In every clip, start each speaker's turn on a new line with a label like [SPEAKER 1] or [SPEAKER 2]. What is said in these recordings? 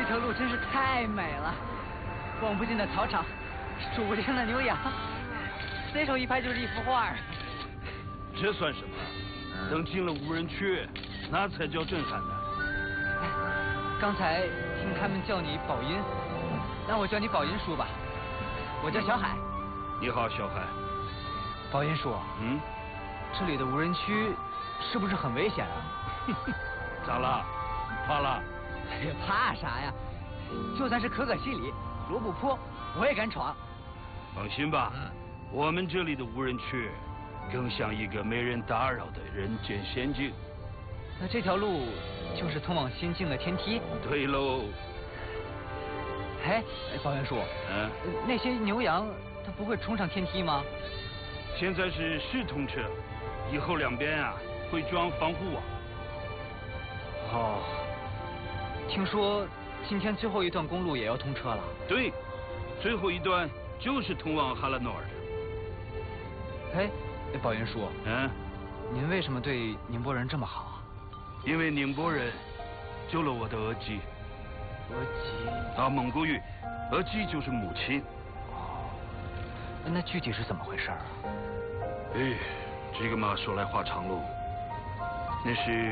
[SPEAKER 1] 条路真是太美了，望不尽的草场，数不清的牛羊，随手一拍就是一幅画。
[SPEAKER 2] 这算什么？等进了无人区，那才叫震撼呢。
[SPEAKER 1] 刚才听他们叫你宝音，那我叫你宝音叔吧。我叫小海。
[SPEAKER 2] 你好，小海。
[SPEAKER 1] 宝音叔。这里的无人区是不是很危险啊？
[SPEAKER 2] 咋了？怕了？
[SPEAKER 1] 哎呀，怕啥呀？就算是可可西里、罗布泊，我也敢闯。
[SPEAKER 2] 放心吧，我们这里的无人区更像一个没人打扰的人间仙境。
[SPEAKER 1] 那这条路就是通往仙境的天梯？
[SPEAKER 2] 对喽。
[SPEAKER 1] 哎，宝音叔，那些牛羊它不会冲上天梯吗？
[SPEAKER 2] 现在是通车，以后两边啊会装防护网。
[SPEAKER 1] 哦，听说今天最后一段公路也要通车了。
[SPEAKER 2] 对，最后一段就是通往哈拉诺尔的。
[SPEAKER 1] 哎，宝云叔，您为什么对宁波人这么好啊？
[SPEAKER 2] 因为宁波人救了我的额吉。
[SPEAKER 1] 额吉？
[SPEAKER 2] 啊，蒙古语，额吉就是母亲。
[SPEAKER 1] 哦，那具体是怎么回事啊？
[SPEAKER 2] 哎，这个嘛说来话长喽。那是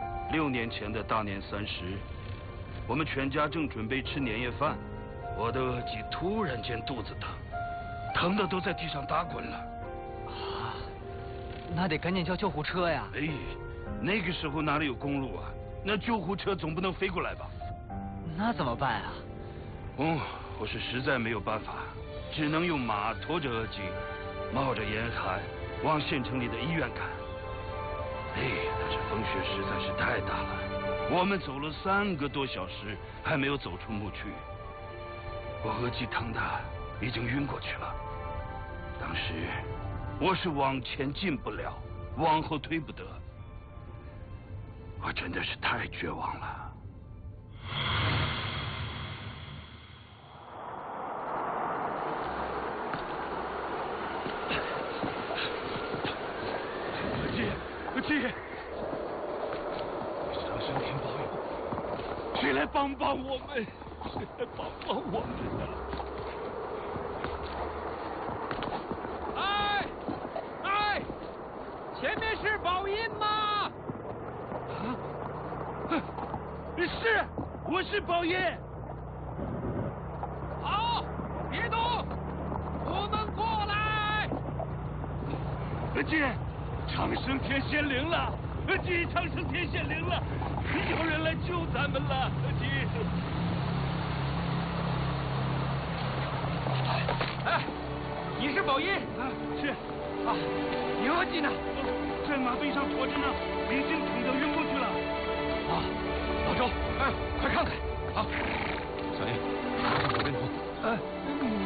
[SPEAKER 2] 6年前的大年30，我们全家正准备吃年夜饭，我的额吉突然间肚子疼，疼的都在地上打滚了。
[SPEAKER 1] 啊，那得赶紧叫救护车呀！
[SPEAKER 2] 哎，那个时候哪里有公路啊？那救护车总不能飞过来吧？
[SPEAKER 1] 那怎么办啊？
[SPEAKER 2] 我是实在没有办法，只能用马拖着额吉，冒着严寒往县城里的医院赶。哎，但是风雪实在是太大了，我们走了3个多小时，还没有走出牧区。我额吉疼的已经晕过去了。当时我是往前进不了，往后推不得，我真的是太绝望了。额吉，上上天保佑！谁来帮我们？谁来帮我们呢？
[SPEAKER 3] 哎，前面是宝音吗？
[SPEAKER 2] 是，我是宝音。
[SPEAKER 3] 好，别动，我们过来。
[SPEAKER 2] 额吉。长生天显灵了，额吉！长生天显灵了，有人来救咱们了，额吉！
[SPEAKER 3] 哎，你是宝音？
[SPEAKER 2] 是。
[SPEAKER 3] 你额吉呢？
[SPEAKER 2] 在马背上驮着呢，已经疼得晕过去了。
[SPEAKER 3] 老周，快看看！好，
[SPEAKER 4] 小英，上手边头。